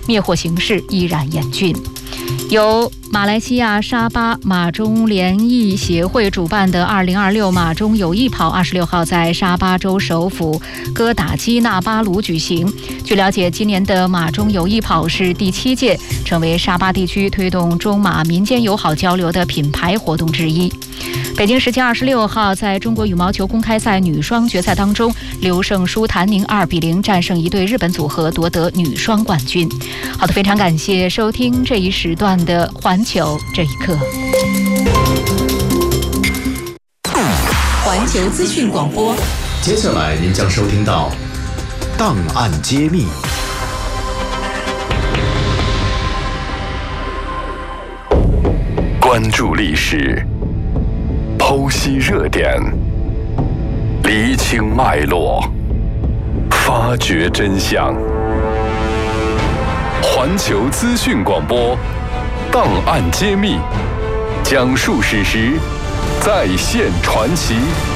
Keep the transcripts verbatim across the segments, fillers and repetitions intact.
灭火形势依然严峻。由马来西亚沙巴马中联谊协会主办的二零二六马中友谊跑二十六号在沙巴州首府哥打基纳巴鲁举行。据了解，今年的马中友谊跑是第七届，成为沙巴地区推动中马民间友好交流的品牌活动之一。北京时间二十六号，在中国羽毛球公开赛女双决赛当中，刘胜书、谭宁二比零战胜一对日本组合，夺得女双冠军。好的，非常感谢收听这一时段的环球这一刻。 环球资讯广播， 接下来您将收听到档案揭秘。 关注历史，剖析热点，厘清脉络，发掘真相。环球资讯广播，档案揭秘，讲述史实，再现传奇。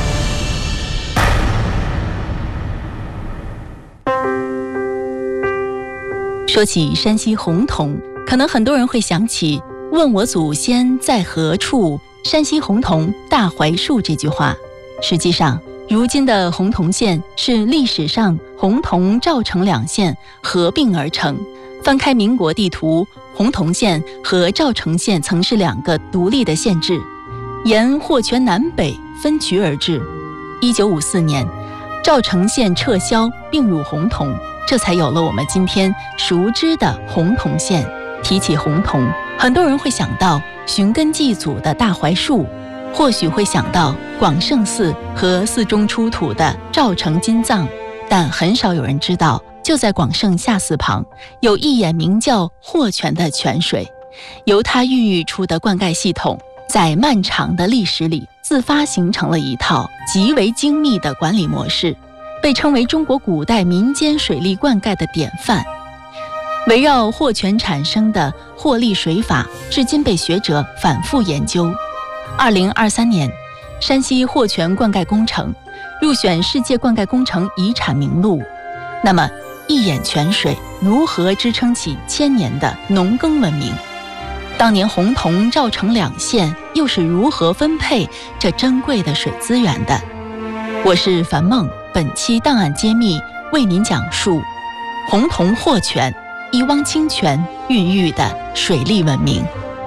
说起山西洪洞，可能很多人会想起“问我祖先在何处，山西洪洞大槐树”这句话。实际上，如今的洪洞县是历史上洪洞、赵城两县合并而成。翻开民国地图，洪洞县和赵城县曾是两个独立的县制，沿霍泉南北分局而治。一九五四年，赵城县撤销并入洪洞，这才有了我们今天熟知的洪洞县。提起洪洞，很多人会想到寻根祭祖的大槐树，或许会想到广胜寺和寺中出土的赵城金藏，但很少有人知道，就在广胜下寺旁，有一眼名叫霍泉的泉水，由它孕育出的灌溉系统，在漫长的历史里自发形成了一套极为精密的管理模式，被称为中国古代民间水利灌溉的典范。围绕霍泉产生的霍利水法，至今被学者反复研究。二零二三年，山西霍泉灌溉工程入选世界灌溉工程遗产名录。那么，一眼泉水如何支撑起千年的农耕文明？当年洪洞、赵城两县又是如何分配这珍贵的水资源的？我是樊梦，本期档案揭秘为您讲述洪洞霍泉一汪清泉孕育的水利文明。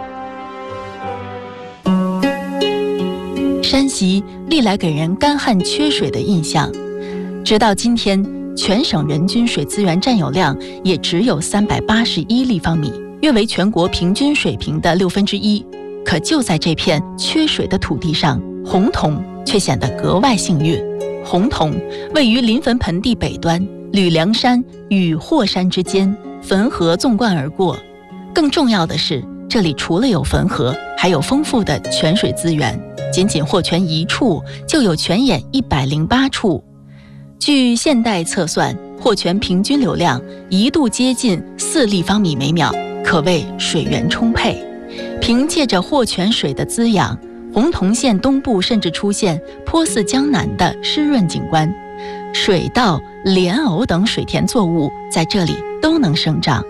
山西历来给人干旱缺水的印象，直到今天，全省人均水资源占有量也只有三百八十一立方米，约为全国平均水平的六分之一。可就在这片缺水的土地上，洪洞却显得格外幸运。洪洞位于临汾盆地北端，吕梁山与霍山之间，汾河纵贯而过。更重要的是，这里除了有汾河，还有丰富的泉水资源。仅仅霍泉一处就有泉眼一百零八处。据现代测算，霍泉平均流量一度接近四立方米每秒，可谓水源充沛。凭借着霍泉水的滋养，洪洞县东部甚至出现颇似江南的湿润景观，水稻、莲藕等水田作物在这里都能生长。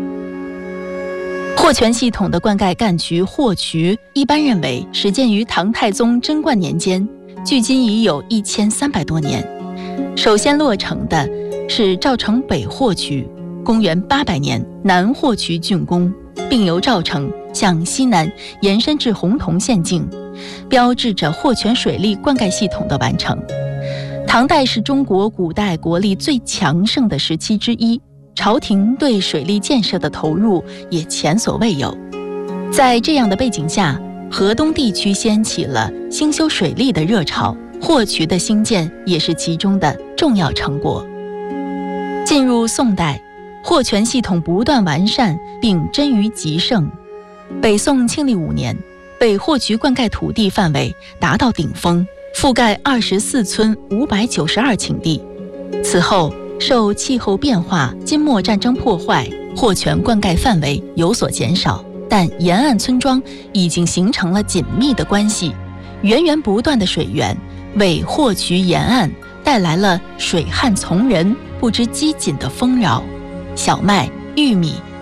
霍泉系统的灌溉干渠霍渠，一般认为始建于唐太宗贞观年间，距今已有一千三百多年。首先落成的是赵城北霍渠，公元八百年南霍渠竣工，并由赵城向西南延伸至洪洞县境，标志着霍泉水利灌溉系统的完成。唐代是中国古代国力最强盛的时期之一，朝廷对水利建设的投入也前所未有。在这样的背景下，河东地区掀起了兴修水利的热潮，霍渠的兴建也是其中的重要成果。进入宋代，霍泉系统不断完善并臻于极盛。北宋庆历五年，北霍渠灌溉土地范围达到顶峰，覆盖二十四村五百九十二顷地。此后受气候变化、金末战争破坏，霍泉灌溉范围有所减少，但沿岸村庄已经形成了紧密的关系，源源不断的水源为霍渠沿岸带来了水旱从人、不知饥馑的丰饶。小麦、玉米、